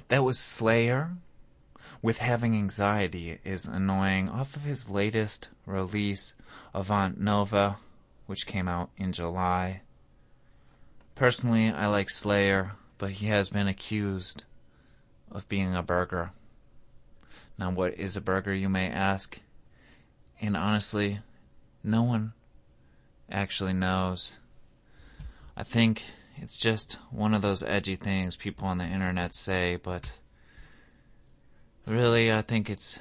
That was Slayer with Having Anxiety is Annoying off of his latest release, Avant Nova, which came out in July. Personally, I like Slayer, but he has been accused of being a burger. Now, what is a burger, you may ask? And honestly, no one actually knows. I think it's just one of those edgy things people on the internet say, but really I think it's,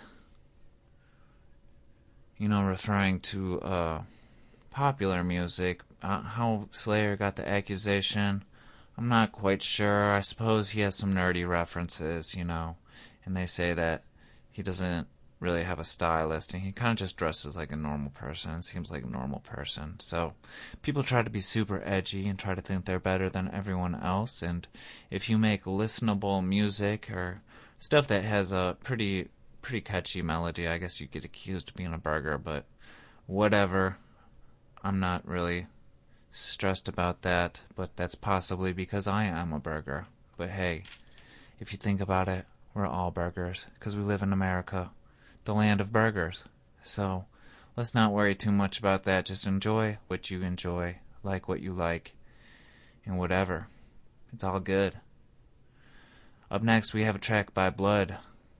referring to popular music. How Slayer got the accusation, I'm not quite sure. I suppose he has some nerdy references, and they say that he doesn't really have a stylist, and he kind of just dresses like a normal person and seems like a normal person. So people try to be super edgy and try to think they're better than everyone else, and if you make listenable music or stuff that has a pretty catchy melody, I guess you get accused of being a burger, but whatever. I'm not really stressed about that, but that's possibly because I am a burger. But hey, if you think about it, we're all burgers, because we live in America, the land of burgers. So let's not worry too much about that. Just enjoy what you enjoy, like what you like, and whatever. It's all good. Up next, we have a track by Blood,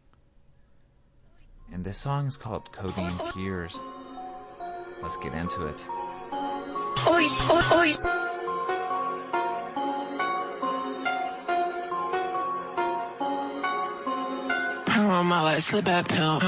and this song is called Codeine Tears. Let's get into it. On my life, slip back pill.